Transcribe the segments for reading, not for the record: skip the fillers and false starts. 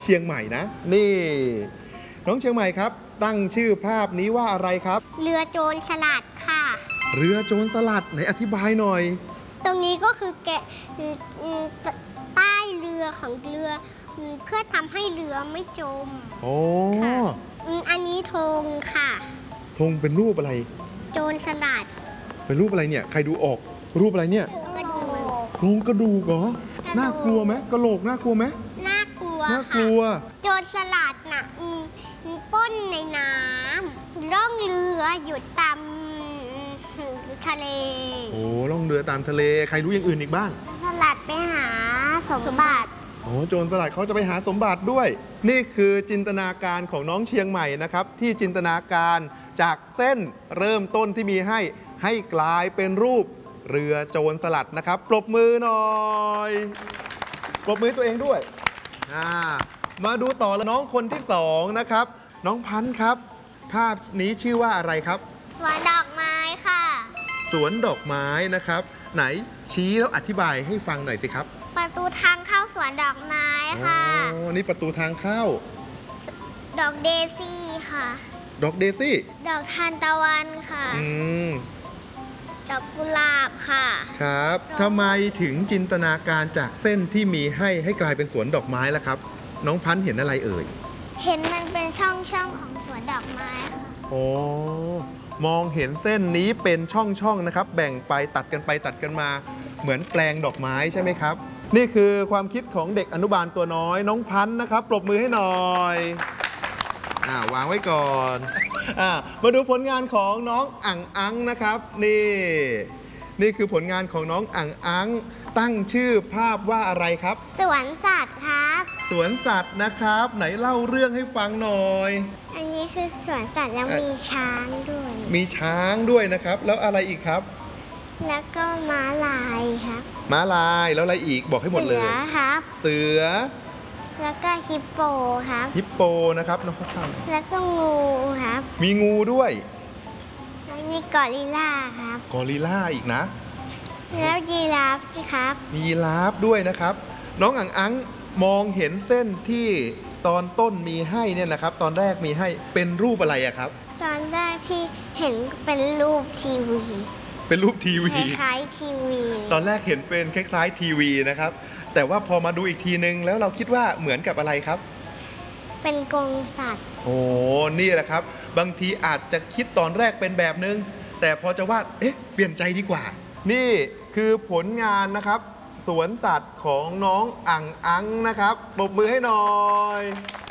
เชียงใหม่นะนี่น้องเชียงใหม่ครับตั้งชื่อภาพนี้ว่าอะไรครับเรือโจรสลัดค่ะเรือโจรสลัดไหนอธิบายหน่อยตรงนี้ก็คือแกะใต้เรือของเรือเพื่อทำให้เรือไม่จมโอ้อันนี้ธงค่ะธงเป็นรูปอะไรโจรสลัดเป็นรูปอะไรเนี่ยใครดูออกรูปอะไรเนี่ยโครงกระดูกเหรอน่ากลัวไหมกระโหลกน่ากลัวไหมน่ากลัวโจรสลัดน่ะปล้นในน้ำล่องเรืออยู่ตามทะเลโอ้ล่องเรือตามทะเลใครรู้อย่างอื่นอีกบ้างสลัดไปหาสมบัติโอ้โจรสลัดเขาจะไปหาสมบัติด้วยนี่คือจินตนาการของน้องเชียงใหม่นะครับที่จินตนาการจากเส้นเริ่มต้นที่มีให้กลายเป็นรูปเรือโจรสลัดนะครับปรบมือหน่อยปรบมือตัวเองด้วยมาดูต่อแล้วน้องคนที่2นะครับน้องพันธ์ครับภาพนี้ชื่อว่าอะไรครับสวนดอกไม้ค่ะสวนดอกไม้นะครับไหนชี้แล้วอธิบายให้ฟังหน่อยสิครับประตูทางเข้าสวนดอกไม้ค่ะอ๋อนี่ประตูทางเข้าดอกเดซี่ค่ะดอกเดซี่ดอกทานตะวันค่ะดอกกุหลาบค่ะครับทำไมถึงจินตนาการจากเส้นที่มีให้กลายเป็นสวนดอกไม้ล่ะครับน้องพันธ์เห็นอะไรเอ่ยเห็นมันเป็นช่องของสวนดอกไม้ค่ะโอ้มองเห็นเส้นนี้เป็นช่องนะครับแบ่งไปตัดกันไปตัดกันมาเหมือนแปลงดอกไม้ใช่ไหมครับนี่คือความคิดของเด็กอนุบาลตัวน้อยน้องพันธ์นะครับปรบมือให้หน่อยวางไว้ก่อนมาดูผลงานของน้องอั่งอังนะครับนี่คือผลงานของน้องอั่งอังตั้งชื่อภาพว่าอะไรครับสวนสัตว์ครับสวนสัตว์นะครับไหนเล่าเรื่องให้ฟังหน่อยอันนี้คือสวนสัตว์แล้วมีช้างด้วยมีช้างด้วยนะครับแล้วอะไรอีกครับแล้วก็ม้าลายครับม้าลายแล้วอะไรอีกบอกให้หมดเลยเสือครับเสือแล้วก็ฮิปโปครับฮิปโปนะครับน้องข้าวฟ่างแล้วก็งูครับมีงูด้วยแล้วมีกอริลลาครับกอริลลาอีกนะแล้วยีราฟครับมียีราฟด้วยนะครับน้องอั่งอังมองเห็นเส้นที่ตอนต้นมีให้เนี่ยนะครับตอนแรกมีให้เป็นรูปอะไรอะครับตอนแรกที่เห็นเป็นรูปทีวีเป็นรูปทีวีคล้ายทีวีตอนแรกเห็นเป็นคล้ายๆทีวีนะครับแต่ว่าพอมาดูอีกทีนึงแล้วเราคิดว่าเหมือนกับอะไรครับเป็นกรงสัตว์โอ้นี่แหละครับบางทีอาจจะคิดตอนแรกเป็นแบบนึงแต่พอจะวาดเปลี่ยนใจดีกว่านี่คือผลงานนะครับสวนสัตว์ของน้องอั่งอังนะครับปรบมือให้หน่อย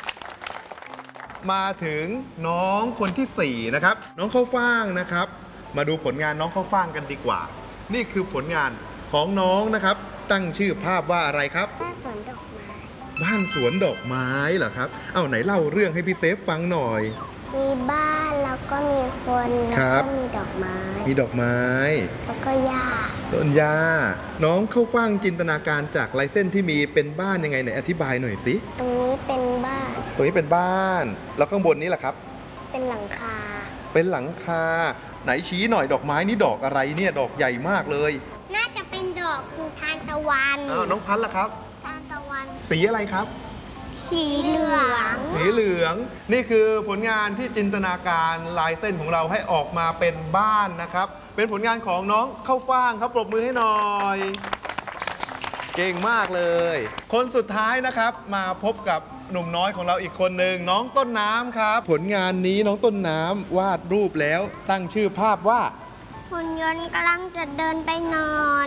มาถึงน้องคนที่4นะครับน้องข้าวฟ่างนะครับมาดูผลงานน้องข้าวฟ่างกันดีกว่านี่คือผลงานของน้องนะครับตั้งชื่อภาพว่าอะไรครับบ้านสวนดอกไม้บ้านสวนดอกไม้เหรอครับไหนเล่าเรื่องให้พี่เซฟฟังหน่อยมีบ้านแล้วก็มีคนแล้วก็มีดอกไม้แล้วก็หญ้าต้นหญ้าน้องเข้าฟังจินตนาการจากลายเส้นที่มีเป็นบ้านยังไงไหนอธิบายหน่อยสิตรงนี้เป็นบ้านแล้วข้างบนนี้ล่ะครับเป็นหลังคาไหนชี้หน่อยดอกไม้นี่ดอกอะไรเนี่ยดอกใหญ่มากเลยน่าจะเป็นดอกทานตะวันน้องพันธ์ล่ะครับทานตะวันสีอะไรครับสีเหลืองนี่คือผลงานที่จินตนาการลายเส้นของเราให้ออกมาเป็นบ้านนะครับเป็นผลงานของน้องข้าวฟ่างครับปรบมือให้หน่อยเก่งมากเลยคนสุดท้ายนะครับมาพบกับหนุ่มน้อยของเราอีกคนหนึ่งน้องต้นน้ำครับผลงานนี้น้องต้นน้ำวาดรูปแล้วตั้งชื่อภาพว่าหุ่นยนต์กำลังจะเดินไปนอน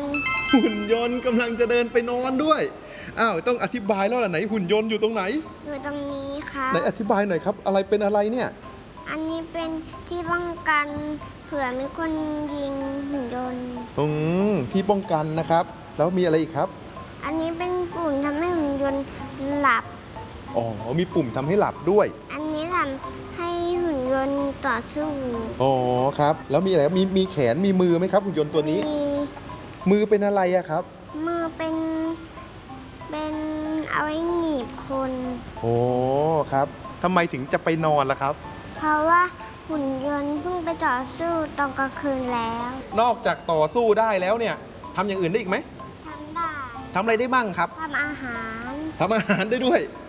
ด้วยต้องอธิบายแล้วล่ะไหนหุ่นยนต์อยู่ตรงไหนอยู่ตรงนี้ครับไหนอธิบายหน่อยครับอะไรเป็นอะไรเนี่ยอันนี้เป็นที่ป้องกันเผื่อมีคนยิงหุ่นยนต์ที่ป้องกันนะครับแล้วมีอะไรอีกครับอันนี้เป็นปุ่มทำให้หุ่นยนต์หลับมีปุ่มทำให้หลับด้วยอันนี้ทำให้หุ่นยนต์ต่อสู้ครับแล้วมีอะไรมีแขนมีมือไหมครับหุ่นยนต์ตัวนี้มือเป็นอะไรอะครับมือเป็นเอาไว้หนีบคนครับทำไมถึงจะไปนอนล่ะครับเพราะว่าหุ่นยนต์เพิ่งไปต่อสู้ตอนกลางคืนแล้วนอกจากต่อสู้ได้แล้วเนี่ยทำอย่างอื่นได้อีกไหมทำได้ทำอะไรได้บ้างครับทำอาหารได้ด้วย